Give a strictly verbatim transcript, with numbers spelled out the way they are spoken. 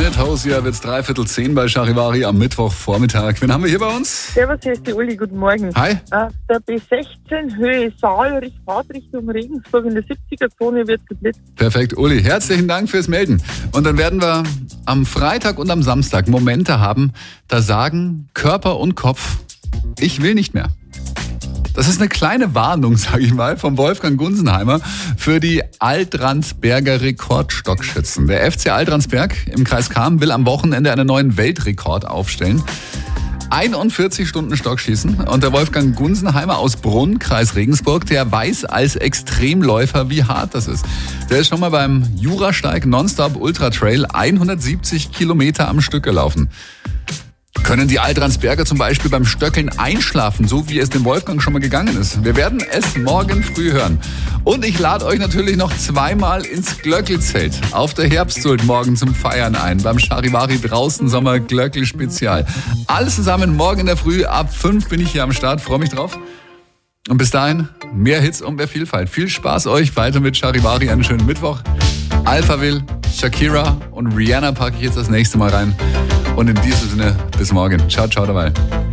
mit Hosier wird's dreiviertel zehn bei Charivari am Mittwochvormittag. Wen haben wir hier bei uns? Servus, hier ist die Uli, guten Morgen. Hi. Auf der B sechzehn Höhe Saal, Fahrtrichtung Regensburg in der siebziger-Zone wird geblitzt. Perfekt, Uli. Herzlichen Dank fürs Melden. Und dann werden wir am Freitag und am Samstag Momente haben, da sagen Körper und Kopf, ich will nicht mehr. Das ist eine kleine Warnung, sage ich mal, vom Wolfgang Gunsenheimer für die Altransberger Rekordstockschützen. Der F C Altransberg im Kreis Cham will am Wochenende einen neuen Weltrekord aufstellen. einundvierzig Stunden Stockschießen. Und der Wolfgang Gunsenheimer aus Brunn, Kreis Regensburg, der weiß als Extremläufer, wie hart das ist. Der ist schon mal beim Jurasteig Nonstop Ultra Trail hundertsiebzig Kilometer am Stück gelaufen. Können die Altransberger zum Beispiel beim Stöckeln einschlafen, so wie es dem Wolfgang schon mal gegangen ist? Wir werden es morgen früh hören. Und ich lade euch natürlich noch zweimal ins Glöckelzelt auf der Herbstzult morgen zum Feiern ein. Beim Charivari draußen Sommer Glöckel Spezial. Alles zusammen morgen in der Früh. Ab fünf bin ich hier am Start. Freue mich drauf. Und bis dahin mehr Hits und mehr Vielfalt. Viel Spaß euch weiter mit Charivari. Einen schönen Mittwoch. Alphaville, Shakira und Rihanna packe ich jetzt das nächste Mal rein. Und in diesem Sinne, bis morgen. Ciao, ciao dabei.